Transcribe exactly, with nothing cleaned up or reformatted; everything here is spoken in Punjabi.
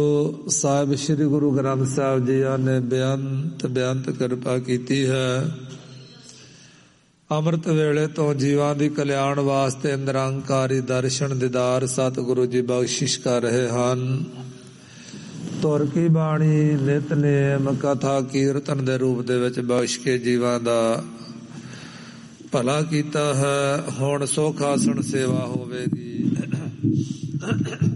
ਸਾਹਿਬ ਸ੍ਰੀ ਗੁਰੂ ਗ੍ਰੰਥ ਸਾਹਿਬ ਜੀ ਨੇ ਬੇਅੰਤ ਬੇਅੰਤ ਕਿਰਪਾ ਕੀਤੀ ਹੈ। ਅੰਮ੍ਰਿਤ ਵੇਲੇ ਤੋਂ ਜੀਵਾਂ ਦੀ ਕਲਿਆਣ ਵਾਸਤੇ ਨਿਰੰਕਾਰੀ ਦਰਸ਼ਨ ਦੀਦਾਰ ਸਤਿਗੁਰੂ ਜੀ ਬਖਸ਼ਿਸ਼ ਕਰ ਰਹੇ ਹਨ। ਤੁਰ ਕੀ ਬਾਣੀ ਨਿਤਨੇਮ ਕਥਾ ਕੀਰਤਨ ਦੇ ਰੂਪ ਦੇ ਵਿੱਚ ਬਖਸ਼ ਕੇ ਜੀਵਾਂ ਦਾ ਭਲਾ ਕੀਤਾ ਹੈ। ਹੁਣ ਸੁਖ ਆਸਣ ਸੇਵਾ ਹੋਵੇਗੀ।